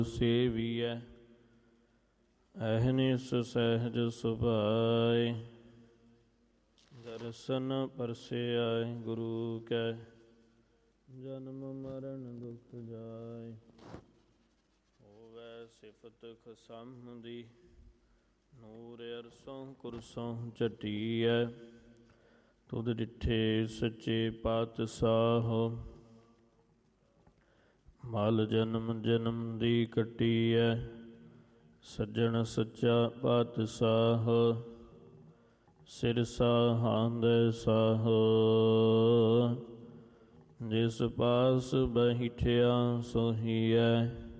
ਸੇਵੀਐ ਅਹਨਿਸ ਸਹਿਜ ਸੁਭਾਇ। ਦਰਸ਼ਨ ਪਰਸਿਆ ਗੁਰੂ ਕੈ ਜਨਮ ਮਰਨ ਦੁਖ ਜਾਇ। ਹੋਵੈ ਸਿਫਤ ਖਸਮ ਦੀ ਨੂਰ ਅਰਸੋਂ ਕੁਰਸੋਂ ਝਟੀਐ। ਤੁਧ ਡਿਠੇ ਸੱਚੇ ਪਾਤਸ਼ਾਹ ਮਲ ਜਨਮ ਜਨਮ ਦੀ ਕੱਟੀਐ। ਸੱਜਣ ਸੱਚਾ ਪਾਤਸ਼ਾਹ ਸਿਰ ਸਾਹਾਂਦ ਸਾਹ। ਜਿਸ ਪਾਸ ਬੈਠਿਆ ਸੋਹੀਐ